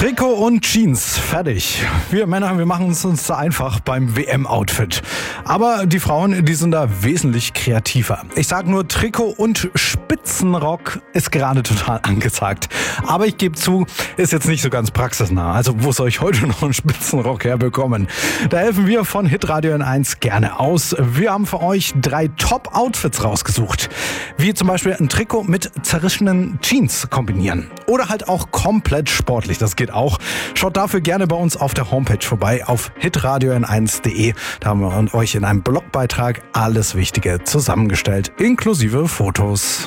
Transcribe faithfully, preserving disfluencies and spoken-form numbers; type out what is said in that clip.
Trikot und Jeans, fertig. Wir Männer, wir machen es uns da einfach beim W M-Outfit. Aber die Frauen, die sind da wesentlich kreativer. Ich sag nur, Trikot und Spitzenrock ist gerade total angesagt. Aber ich gebe zu, ist jetzt nicht so ganz praxisnah. Also wo soll ich heute noch einen Spitzenrock herbekommen? Da helfen wir von Hitradio N eins gerne aus. Wir haben für euch drei Top-Outfits rausgesucht. Wie zum Beispiel ein Trikot mit zerrissenen Jeans kombinieren. Oder halt auch komplett sportlich. Das geht auch. Schaut dafür gerne bei uns auf der Homepage vorbei auf hitradio n eins punkt de. Da haben wir euch in einem Blogbeitrag alles Wichtige zusammengestellt, inklusive Fotos.